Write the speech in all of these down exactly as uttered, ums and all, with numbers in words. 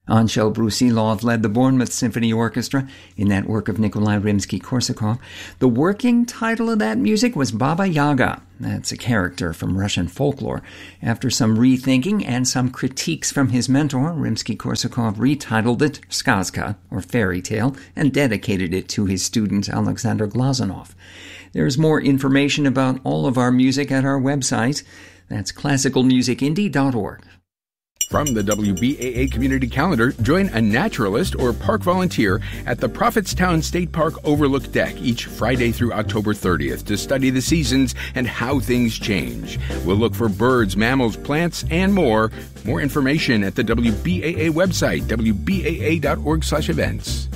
Anshel Brusilov led the Bournemouth Symphony Orchestra in that work of Nikolai Rimsky-Korsakov. The working title of that music was Baba Yaga. That's a character from Russian folklore. After some rethinking and some critiques from his mentor, Rimsky-Korsakov retitled it Skazka, or Fairy Tale, and dedicated it to his student Alexander Glazunov. There's more information about all of our music at our website. That's classical music indie dot org. From the W B A A Community Calendar, join a naturalist or park volunteer at the Prophetstown State Park Overlook Deck each Friday through October thirtieth to study the seasons and how things change. We'll look for birds, mammals, plants, and more. More information at the W B A A website, w b a a dot org slash events.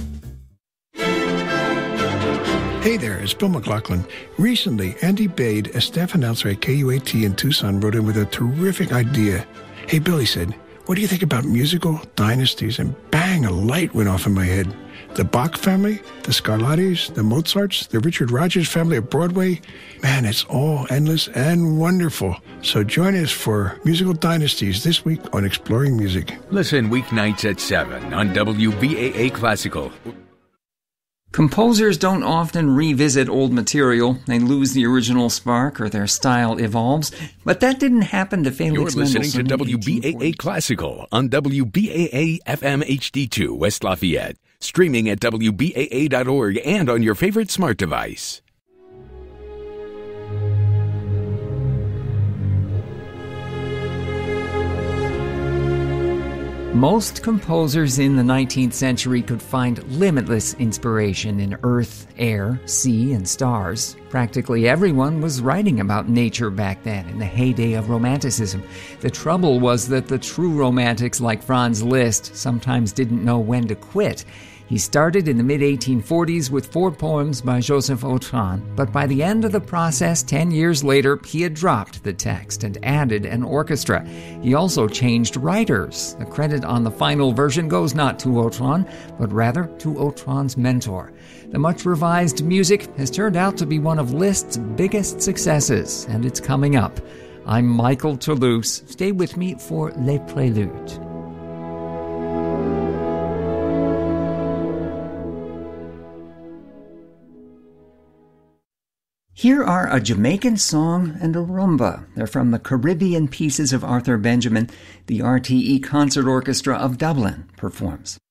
Hey there, it's Bill McLaughlin. Recently, Andy Bade, a staff announcer at K U A T in Tucson, wrote in with a terrific idea. Hey, Bill, he said, what do you think about musical dynasties? And bang, a light went off in my head. The Bach family, the Scarlattis, the Mozarts, the Richard Rodgers family of Broadway. Man, it's all endless and wonderful. So join us for Musical Dynasties this week on Exploring Music. Listen weeknights at seven on W B A A Classical. Composers don't often revisit old material. They lose the original spark or their style evolves. But that didn't happen to Felix You're listening Mendelssohn to W B A A Classical on W B A A F M H D two West Lafayette. Streaming at w b a a dot org and on your favorite smart device. Most composers in the nineteenth century could find limitless inspiration in earth, air, sea, and stars. Practically everyone was writing about nature back then, in the heyday of Romanticism. The trouble was that the true romantics like Franz Liszt sometimes didn't know when to quit. He started in the mid eighteen forties with four poems by Joseph Autran, but by the end of the process, ten years later, he had dropped the text and added an orchestra. He also changed writers. The credit on the final version goes not to Autran, but rather to Autran's mentor. The much-revised music has turned out to be one of Liszt's biggest successes, and it's coming up. I'm Michael Toulouse. Stay with me for Les Préludes. Here are a Jamaican song and a rumba. They're from the Caribbean Pieces of Arthur Benjamin. The R T E Concert Orchestra of Dublin performs.